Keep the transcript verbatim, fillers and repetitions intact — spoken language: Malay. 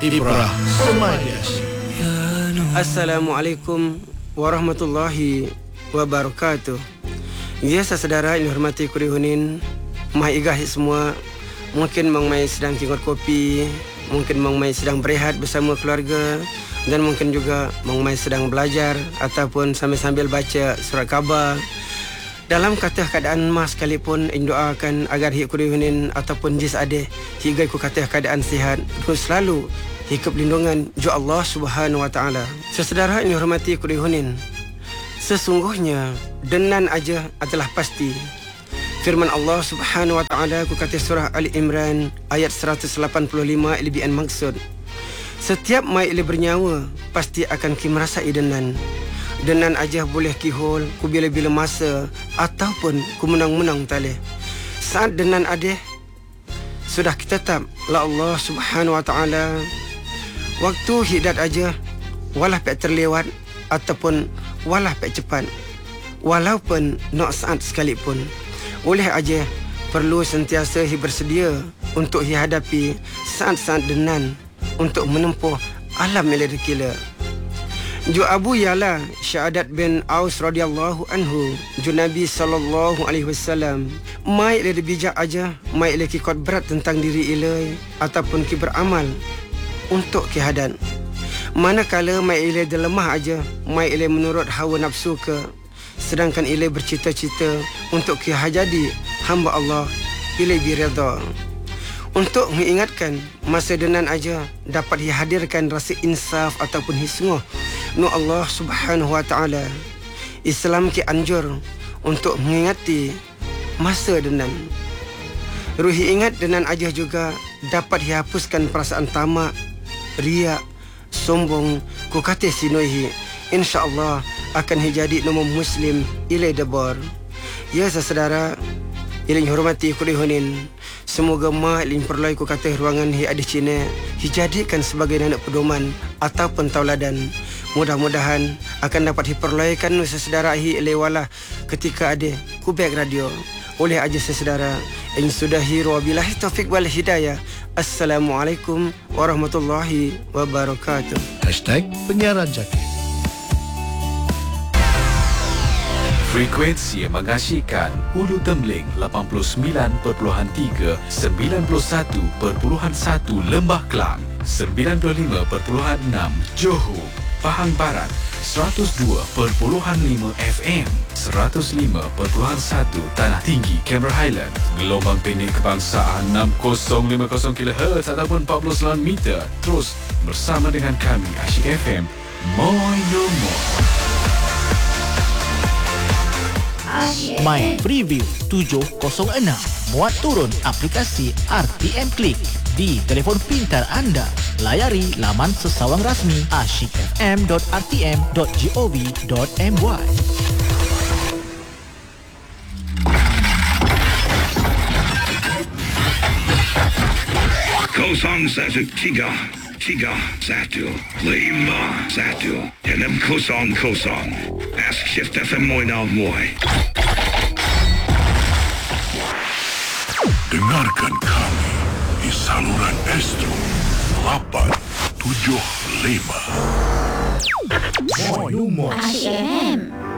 Ibrah Semadiasi. Assalamualaikum warahmatullahi wabarakatuh. Biasa saudara yang dihormati kurihunin, mah igah semua. Mungkin Mang Mai sedang kingot kopi, mungkin Mang Mai sedang berehat bersama keluarga, dan mungkin juga Mang Mai sedang belajar ataupun sambil-sambil baca surat khabar. Dalam kata keadaan mas sekalipun, ingin doakan agar hik kurihunin ataupun jis adeh hingga ku kata keadaan sihat, ku selalu hikap lindungan ju Allah Subhanahu wa taala. Sesedara yang dihormati kurihunin, sesungguhnya denan aja adalah pasti. Firman Allah Subhanahu wa taala ku kata surah Ali Imran ayat seratus lapan puluh lima lebihan maksud. Setiap mai ile bernyawa pasti akan ki merasai denan. Denan aja boleh kihol ku bila-bila masa ataupun ku menang-menang talih. Saat denan adeh sudah kita tetap la Allah Subhanahu wa taala. Waktu hidat aja walah pek terlewat ataupun walah pek cepat. Walaupun nak saat sekalipun, oleh aja perlu sentiasa hi bersedia untuk hi hadapi saat-saat denan untuk menempuh alam melekila. Ju Abu Yala Syahadat bin Aus radhiyallahu anhu, ju Nabi sallallahu alaihi wasallam, mai le bijak aja, mai le kikot berat tentang diri ilai ataupun ki beramal untuk ki hadan. Manakala mai ile lemah aja, mai ile menurut hawa nafsu ke, sedangkan ile bercita-cita untuk ki hajadi hamba Allah ile biridha. Untuk mengingatkan masa denan aja dapat dihadirkan rasa insaf ataupun hisnguh nu Allah Subhanahu wa taala. Islam ki anjur untuk mengingati masa denan. Ruhi ingat denan aja juga dapat dihapuskan perasaan tamak, riak, sombong, ku kata sinuhi. Insya-Allah akan jadi nama muslim ilai debar. Ya saudara, yang hormati kulihunin, semoga mak yang perlai ku kata ruangan hi ada Cina dijadikan sebagai anak pedoman ataupun tauladan. Mudah-mudahan akan dapat diperlaikan sesedara hi lewalah ketika ada kubek radio. Oleh aja sesedara yang sudah hiru wabillahi taufik wal hidayah. Assalamualaikum warahmatullahi wabarakatuh. Hashtag penyiaran Jakir. Frekuensi yang mengasihkan Hulu Temling lapan puluh sembilan perpuluhan tiga, sembilan puluh satu perpuluhan satu Lembah Kelang, sembilan puluh lima perpuluhan enam Johor, Pahang Barat, seratus dua perpuluhan lima F M, seratus lima perpuluhan satu Tanah Tinggi, Cameron Highland, gelombang pendek kebangsaan enam kosong lima kosong kilohertz ataupun empat puluh sembilan meter. Terus bersama dengan kami Asyik F M, Moi No More. My Preview tujuh kosong enam. Muat turun aplikasi R T M Click di telefon pintar anda. Layari laman sesawang rasmi asyik f m dot r t m dot gov dot m y. Kosong satu tiga tiga satu lima satu enam kosong kosong. Ask Shift F M Moi Now Moi. Dengarkan kami di saluran Astro lapan tujuh lima. Moi No More. Asyik F M.